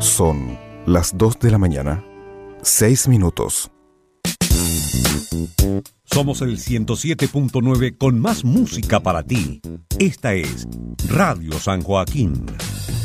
Son las 2 de la mañana, 6 minutos. Somos el 107.9 con más música para ti. Esta es Radio San Joaquín.